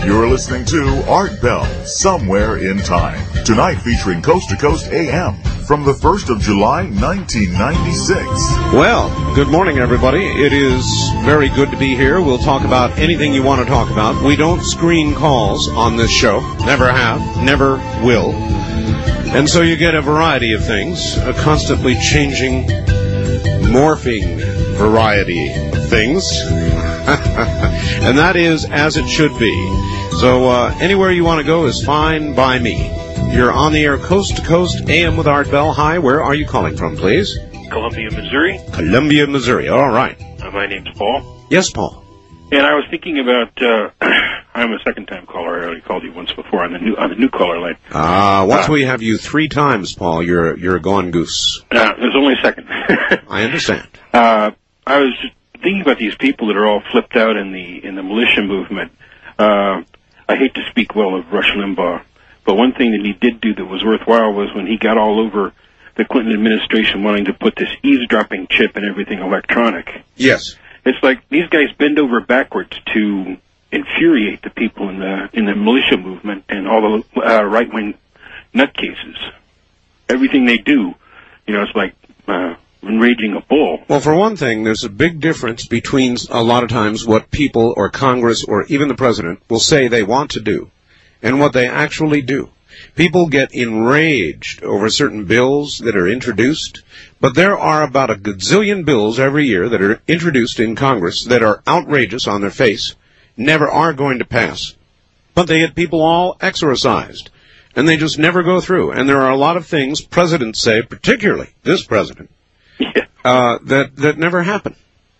You're listening to Art Bell, Somewhere in Time. Tonight featuring Coast to Coast AM from the 1st of July, 1996. Well, good morning, everybody. It is very good to be here. We'll talk about anything you want to talk about. We don't screen calls on this show. Never have. Never will. And so you get a variety of things, a constantly changing, morphing variety of things. And that is as it should be. So anywhere you want to go is fine by me. You're on the air Coast to Coast AM with Art Bell. Hi, where are you calling from, please? Columbia, Missouri. Columbia, Missouri. All right. My name's Paul. Yes, Paul. And I was thinking about, I'm a second-time caller. I already called you once before on the new caller line. Once we have you 3 times, Paul, you're a gone goose. There's only a second. I understand. I was just thinking about these people that are all flipped out in the militia movement. I hate to speak well of Rush Limbaugh, but one thing that he did do that was worthwhile was when he got all over the Clinton administration wanting to put this eavesdropping chip and everything electronic. Yes. It's like these guys bend over backwards to infuriate the people in the militia movement and all the right-wing nutcases. Everything they do, it's like enraging a bull. Well, for one thing, there's a big difference between a lot of times what people or Congress or even the president will say they want to do and what they actually do. People get enraged over certain bills that are introduced, but there are about a gazillion bills every year that are introduced in Congress that are outrageous on their face, never are going to pass, but they get people all exorcised, and they just never go through. And there are a lot of things presidents say, particularly this president, that never happen.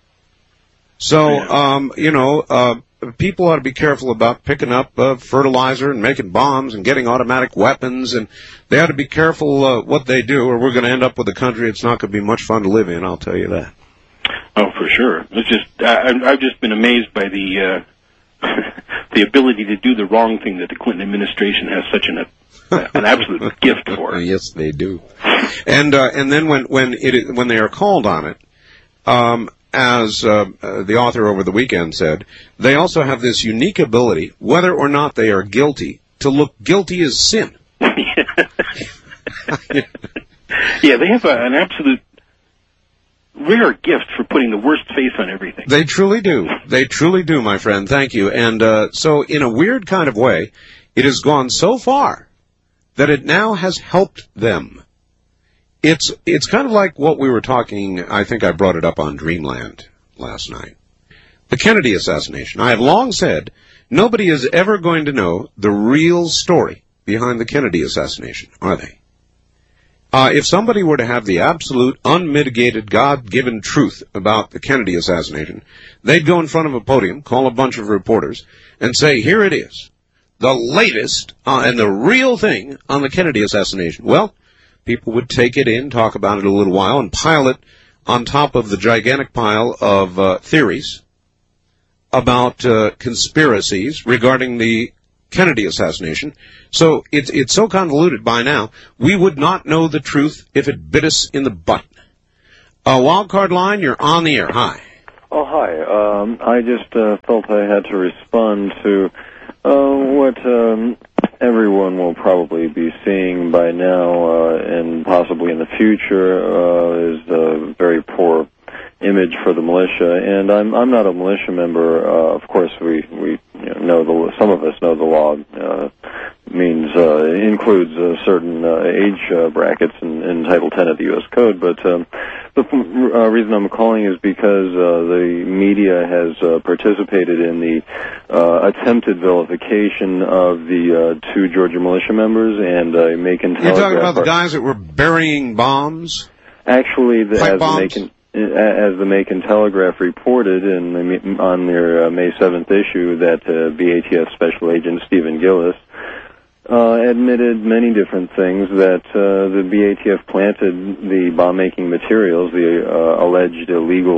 So, people ought to be careful about picking up fertilizer and making bombs and getting automatic weapons, and they ought to be careful what they do, or we're going to end up with a country it's not going to be much fun to live in, I'll tell you that. Oh, for sure. It's just I've just been amazed by the the ability to do the wrong thing that the Clinton administration has such an absolute gift for. Yes, they do. And then when they are called on it, as the author over the weekend said, they also have this unique ability, whether or not they are guilty, to look guilty as sin. Yeah, they have an absolute rare gift for putting the worst face on everything. They truly do. They truly do, my friend. Thank you. And so in a weird kind of way, it has gone so far that it now has helped them. It's kind of like what we were talking, I think I brought it up on Dreamland last night. The Kennedy assassination. I have long said nobody is ever going to know the real story behind the Kennedy assassination, are they? If somebody were to have the absolute, unmitigated, God-given truth about the Kennedy assassination, they'd go in front of a podium, call a bunch of reporters, and say, here it is, the latest and the real thing on the Kennedy assassination. Well, people would take it in, talk about it a little while, and pile it on top of the gigantic pile of theories about conspiracies regarding the Kennedy assassination. So it's so convoluted by now, we would not know the truth if it bit us in the butt. Wildcard line, you're on the air. Hi. Oh, hi. I just felt I had to respond to what everyone will probably be seeing by now and possibly in the future is a very poor image for the militia. And I'm not a militia member. Of course, we know some of us know the law includes certain age brackets in Title 10 of the U.S. Code. But the reason I'm calling is because the media has participated in the attempted vilification of the 2 Georgia militia members and Macon Telegraph. You're talking about the guys that were burying bombs? Actually, as the Macon Telegraph reported on their May 7th issue, that BATF Special Agent Stephen Gillis admitted many different things, that the BATF planted the bomb-making materials, the alleged illegal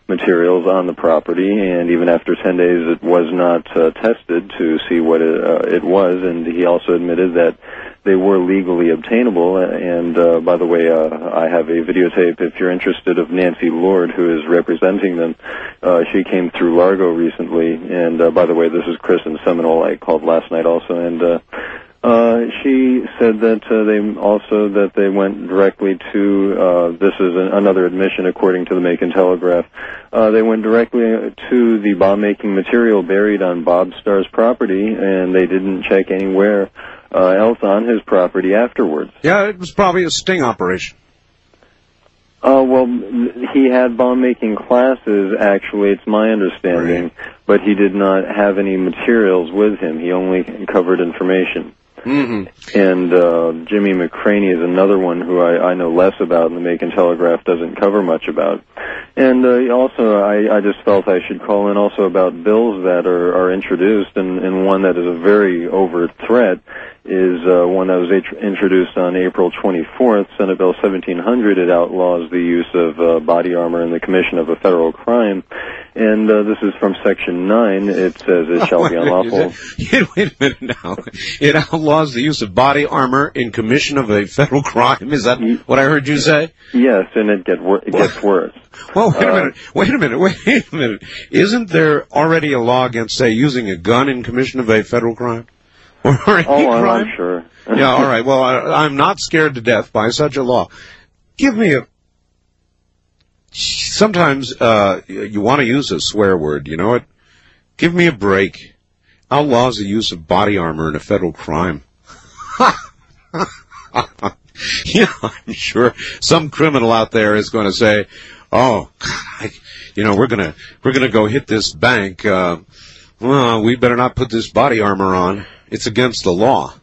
materials on the property, and even after 10 days it was not tested to see what it was, and he also admitted that they were legally obtainable. And by the way, I have a videotape, if you're interested, of Nancy Lord, who is representing them. She came through Largo recently, and by the way, this is Chris in Seminole. I called last night also, and she said that they went directly to, this is another admission according to the Macon Telegraph, they went directly to the bomb-making material buried on Bob Starr's property, and they didn't check anywhere else on his property afterwards. Yeah, it was probably a sting operation. Well, he had bomb-making classes, actually, it's my understanding, Right. but he did not have any materials with him. He only covered information. Mm-hmm. And Jimmy McCraney is another one who I know less about, and the Macon Telegraph doesn't cover much about. And also, I just felt I should call in also about bills that are introduced, and one that is a very overt threat is one that was introduced on April 24th, Senate Bill 1700. It outlaws the use of body armor in the commission of a federal crime. And this is from Section 9. It says it shall be unlawful. Wait a minute now. It outlaws the use of body armor in commission of a federal crime. Is that what I heard you say? Yes, and it gets worse. Well, wait a minute. Isn't there already a law against, say, using a gun in commission of a federal crime? Or any crime? I'm sure. Yeah, all right. Well, I'm not scared to death by such a law. Give me a... Sometimes you want to use a swear word, you know what? Give me a break. Outlaws the use of body armor in a federal crime. Yeah, I'm sure some criminal out there is going to say, "Oh, we're gonna go hit this bank. Well, we better not put this body armor on. It's against the law."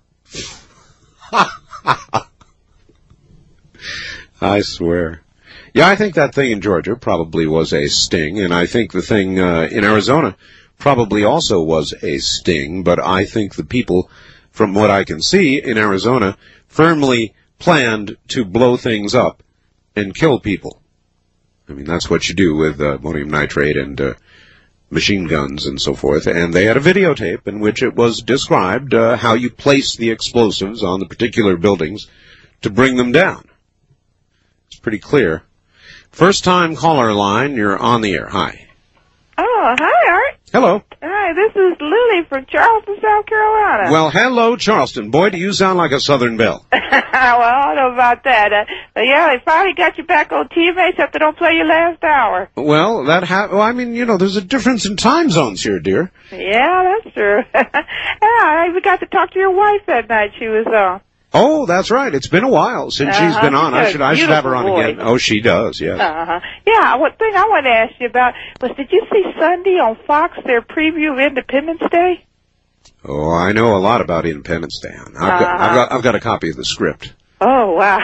I swear. Yeah, I think that thing in Georgia probably was a sting, and I think the thing in Arizona probably also was a sting, but I think the people, from what I can see in Arizona, firmly planned to blow things up and kill people. I mean, that's what you do with ammonium nitrate and machine guns and so forth, and they had a videotape in which it was described how you place the explosives on the particular buildings to bring them down. It's pretty clear. First-time caller line, you're on the air. Hi. Oh, hi, Art. Hello. Hi, this is Lily from Charleston, South Carolina. Well, hello, Charleston. Boy, do you sound like a Southern belle. Well, I don't know about that. Yeah, they finally got you back on TMA, except they don't play you last hour. Well, there's a difference in time zones here, dear. Yeah, that's true. Yeah, I even got to talk to your wife that night she was on. Oh, that's right. It's been a while since she's been on. I should have her on again. Oh, she does, yes. Yeah, one thing I wanted to ask you about was, did you see Sunday on Fox, their preview of Independence Day? Oh, I know a lot about Independence Day. I've got a copy of the script. Oh, wow.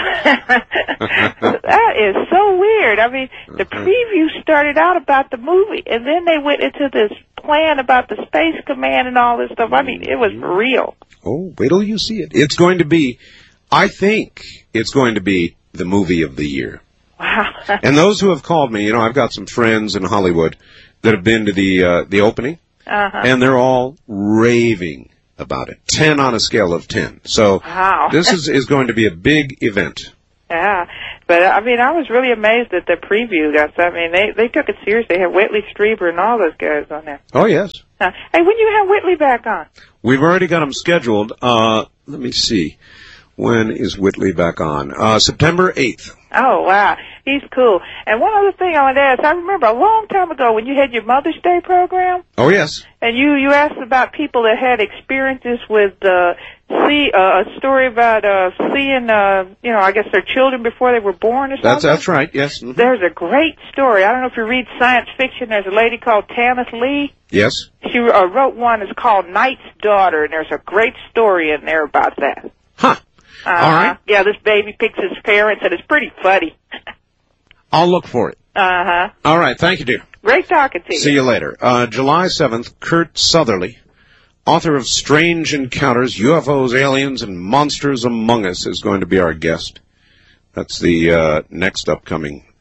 That is so weird. I mean, the preview started out about the movie, and then they went into this plan about the Space Command and all this stuff. I mean, it was for real. Oh, wait till you see it. It's going to be, I think it's going to be the movie of the year. Wow. And those who have called me, I've got some friends in Hollywood that have been to the opening, and they're all raving about it. 10 on a scale of 10. So wow. This is going to be a big event. Yeah, but I mean, I was really amazed at the preview. I mean, they took it seriously. They had Whitley Strieber and all those guys on there. Oh, yes. Hey, when you have Whitley back on? We've already got him scheduled. Let me see. When is Whitley back on? September 8th. Oh, wow. He's cool. And one other thing I wanted to ask, I remember a long time ago when you had your Mother's Day program. Oh, yes. And you asked about people that had experiences with a story about seeing, I guess their children before they were born or something. That's right, yes. Mm-hmm. There's a great story. I don't know if you read science fiction. There's a lady called Tanith Lee. Yes. She wrote one. It's called Knight's Daughter, and there's a great story in there about that. Huh. All right. Yeah, this baby picks his parents, and it's pretty funny. I'll look for it. Uh-huh. All right. Thank you, dear. Great talking to you. See you later. July 7th, Kurt Southerly, author of Strange Encounters, UFOs, Aliens, and Monsters Among Us, is going to be our guest. That's the next upcoming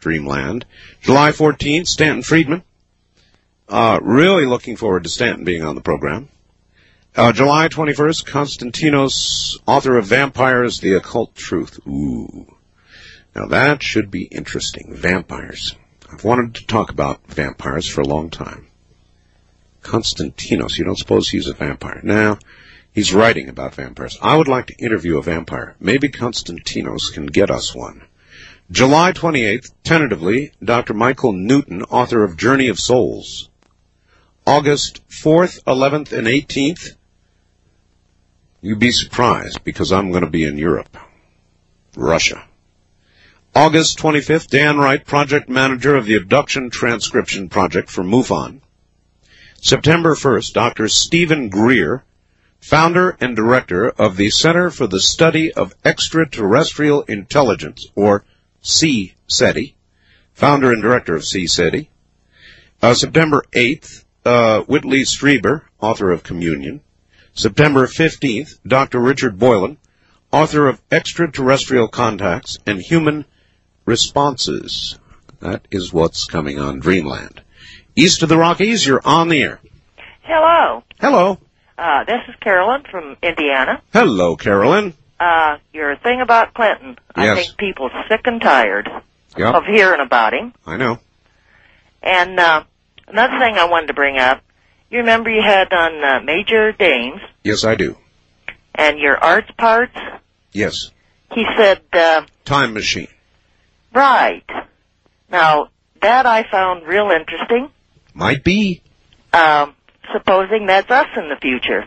Dreamland. July 14th, Stanton Friedman. Really looking forward to Stanton being on the program. July 21st, Konstantinos, author of Vampires, The Occult Truth. Ooh. Now that should be interesting. Vampires. I've wanted to talk about vampires for a long time. Konstantinos, you don't suppose he's a vampire? No, he's writing about vampires. I would like to interview a vampire. Maybe Konstantinos can get us one. July 28th, tentatively, Dr. Michael Newton, author of Journey of Souls. August 4th, 11th, and 18th, you'd be surprised because I'm going to be in Europe. Russia. August 25th, Dan Wright, project manager of the Abduction Transcription Project for MUFON. September 1st, Dr. Stephen Greer, founder and director of the Center for the Study of Extraterrestrial Intelligence, or CSETI, founder and director of CSETI. September 8th, Whitley Strieber, author of Communion. September 15th, Dr. Richard Boylan, author of Extraterrestrial Contacts and Human Responses. That is what's coming on Dreamland. East of the Rockies, you're on the air. Hello. Hello. This is Carolyn from Indiana. Hello, Carolyn. Your thing about Clinton. Yes. I think people are sick and tired Yep. of hearing about him. I know. And another thing I wanted to bring up, you remember you had on Major Dames Yes, I do. and your arts parts? Yes. He said, Time machine. right. Now, that I found real interesting. Might be. Supposing that's us in the future.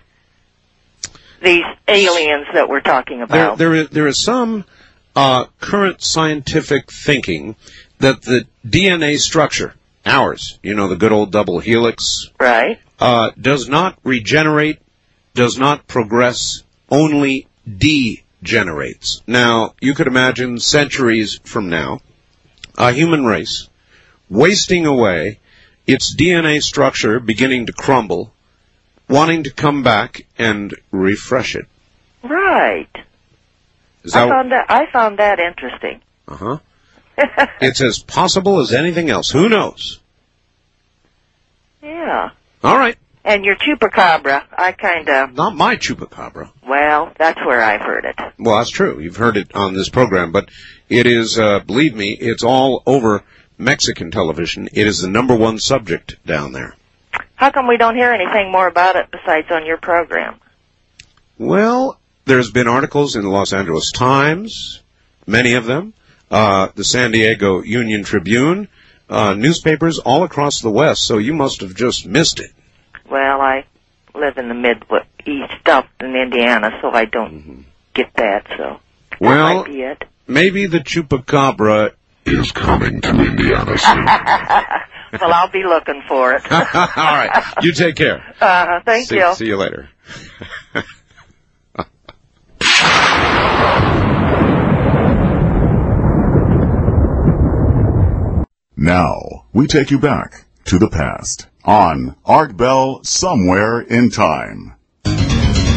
These aliens that we're talking about. There is some current scientific thinking that the DNA structure, ours, the good old double helix, Right. does not regenerate, does not progress, only degenerates. Now, you could imagine centuries from now, a human race wasting away, its DNA structure beginning to crumble, wanting to come back and refresh it. Right. Is that I found that interesting. Uh-huh. It's as possible as anything else. Who knows? Yeah. All right. And your chupacabra, I kind of, Not my chupacabra. well, that's where I've heard it. Well, that's true. You've heard it on this program, but it is, believe me, it's all over Mexican television. It is the #1 subject down there. How come we don't hear anything more about it besides on your program? Well, there's been articles in the Los Angeles Times, many of them, the San Diego Union Tribune, newspapers all across the West, so you must have just missed it. Well, I live in the Midwest up in Indiana, so I don't get that, so that Well, might be it. maybe the chupacabra is coming to Indiana soon. Well, I'll be looking for it. All right. You take care. Thank you. See you later. Now, we take you back to the past on Art Bell Somewhere in Time.